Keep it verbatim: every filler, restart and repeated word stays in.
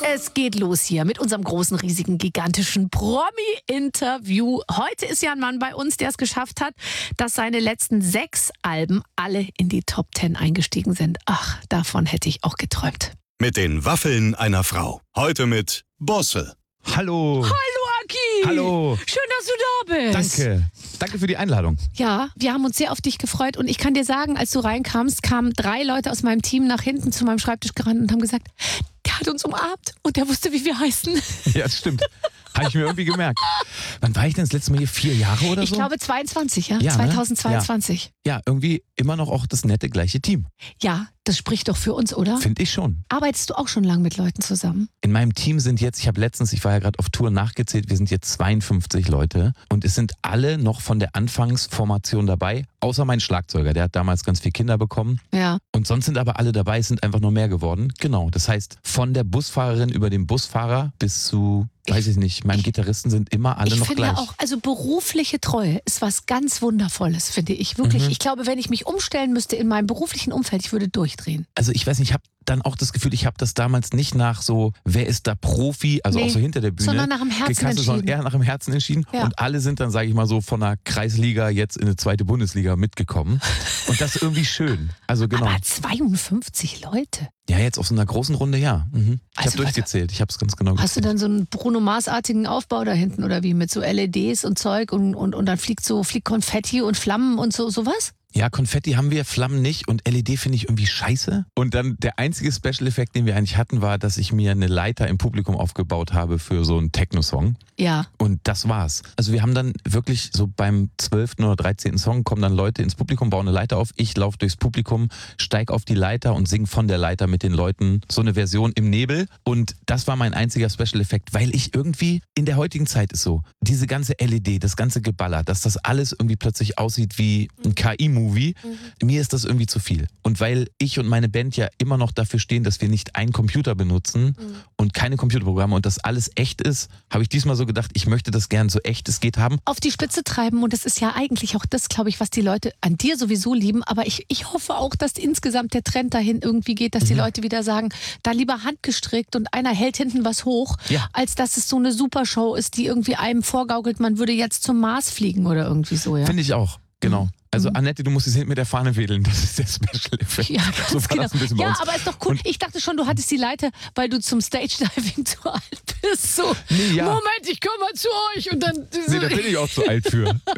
Es geht los hier mit unserem großen, riesigen, gigantischen Promi-Interview. Heute ist ja ein Mann bei uns, der es geschafft hat, dass seine letzten sechs Alben alle in die Top Ten eingestiegen sind. Ach, davon hätte ich auch geträumt. Mit den Waffeln einer Frau. Heute mit Bosse. Hallo. Hallo, Aki. Hallo. Schön, dass du da bist. Danke. Danke für die Einladung. Ja, wir haben uns sehr auf dich gefreut. Und ich kann dir sagen, als du reinkamst, kamen drei Leute aus meinem Team nach hinten zu meinem Schreibtisch gerannt und haben gesagt, der hat uns umarmt und der wusste, wie wir heißen. Ja, das stimmt. Habe ich mir irgendwie gemerkt. Wann war ich denn das letzte Mal hier? Vier Jahre oder so? Ich glaube zweiundzwanzig, ja? Ja, ne? zweitausendzweiundzwanzig. Ja, irgendwie immer noch auch das nette gleiche Team. Ja, das spricht doch für uns, oder? Finde ich schon. Arbeitest du auch schon lange mit Leuten zusammen? In meinem Team sind jetzt, ich habe letztens, ich war ja gerade auf Tour nachgezählt, wir sind jetzt zweiundfünfzig Leute und es sind alle noch von der Anfangsformation dabei, außer mein Schlagzeuger, der hat damals ganz viele Kinder bekommen. Ja. Und sonst sind aber alle dabei, es sind einfach noch mehr geworden. Genau, das heißt, von der Busfahrerin über den Busfahrer bis zu, weiß ich nicht, meinem Gitarristen sind immer alle ich noch finde gleich. auch, also berufliche Treue ist was ganz Wundervolles, finde ich. Wirklich. Mhm. Ich glaube, wenn ich mich umstellen müsste in meinem beruflichen Umfeld, ich würde durchdrehen. Also ich weiß nicht, ich habe dann auch das Gefühl, ich habe das damals nicht nach so, wer ist da Profi, also Nee, auch so hinter der Bühne, sondern nach dem Herzen gekastet, sondern entschieden. eher nach dem Herzen entschieden. Ja. Und alle sind dann, sage ich mal so, von der Kreisliga jetzt in eine zweite Bundesliga mitgekommen. Und das ist irgendwie schön. Also genau. Aber zweiundfünfzig Leute. Ja, jetzt auf so einer großen Runde, ja. Mhm. Ich Also, habe durchgezählt, ich habe es ganz genau gezählt. Hast du dann so einen Bruno Mars-artigen Aufbau da hinten oder wie mit so L E Ds und Zeug und, und, und dann fliegt so fliegt Konfetti und Flammen und so sowas? Ja, Konfetti haben wir, Flammen nicht und L E D finde ich irgendwie scheiße. Und dann der einzige Special-Effekt, den wir eigentlich hatten, war, dass ich mir eine Leiter im Publikum aufgebaut habe für so einen Techno-Song. Ja. Und das war's. Also wir haben dann wirklich so beim zwölften oder dreizehnten Song kommen dann Leute ins Publikum, bauen eine Leiter auf. Ich laufe durchs Publikum, steig auf die Leiter und sing von der Leiter mit den Leuten so eine Version im Nebel. Und das war mein einziger Special-Effekt, weil ich irgendwie in der heutigen Zeit ist so, diese ganze L E D, das ganze Geballer, dass das alles irgendwie plötzlich aussieht wie ein K I-Movie. Mhm. Mir ist das irgendwie zu viel. Und weil ich und meine Band ja immer noch dafür stehen, dass wir nicht einen Computer benutzen mhm. und keine Computerprogramme und das alles echt ist, habe ich diesmal so gedacht, ich möchte das gern so echt es geht haben. Auf die Spitze treiben und das ist ja eigentlich auch das, glaube ich, was die Leute an dir sowieso lieben, aber ich, ich hoffe auch, dass insgesamt der Trend dahin irgendwie geht, dass die Mhm. Leute wieder sagen, da lieber handgestrickt und einer hält hinten was hoch, Ja. als dass es so eine Supershow ist, die irgendwie einem vorgaukelt, man würde jetzt zum Mars fliegen oder irgendwie so, ja. Finde ich auch, genau. Mhm. Also Annette, du musst jetzt hinten mit der Fahne wedeln, das ist der Special Effekt. Ja, ganz so war genau. das ein bisschen bei Ja, uns. aber ist doch cool. Und Ich dachte schon, du hattest die Leiter, weil du zum Stage-Diving zu alt bist. So, Nee, ja. Moment, ich komme mal zu euch und dann... Nee, da bin ich auch zu alt für.